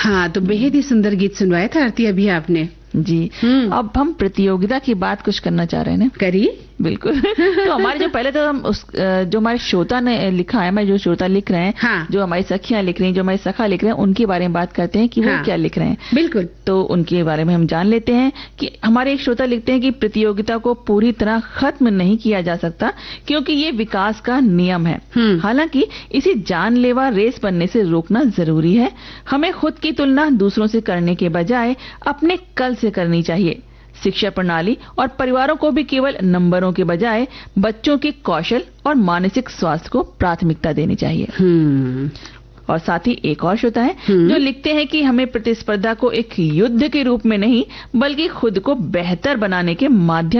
हाँ, तो बेहद ही सुंदर गीत सुनवाया था आरती अभी आपने जी। अब हम प्रतियोगिता की बात कुछ करना चाह रहे हैं ना। करिए। बिल्कुल। तो हमारे जो पहले तो हम जो हमारे श्रोता ने लिखा है, हमारे जो श्रोता लिख रहे हैं, हाँ। जो हमारी सखियां लिख रही हैं, जो हमारे सखा लिख रहे हैं, उनके बारे में बात करते हैं कि वो क्या लिख रहे हैं। बिल्कुल। तो उनके बारे में हम जान लेते हैं कि हमारे एक श्रोता लिखते हैं कि प्रतियोगिता को पूरी तरह खत्म नहीं किया जा सकता क्योंकि ये विकास का नियम है। हालांकि इसे जानलेवा रेस बनने से रोकना जरूरी है। हमें खुद की तुलना दूसरों से करने के बजाय अपने कल से करनी चाहिए। शिक्षा प्रणाली और परिवारों को भी केवल नंबरों के बजाय बच्चों के कौशल और मानसिक स्वास्थ्य को प्राथमिकता देनी चाहिए। और साथ ही एक और श्रोता है जो लिखते हैं कि हमें प्रतिस्पर्धा को एक युद्ध के रूप में नहीं बल्कि खुद को बेहतर बनाने के माध्यम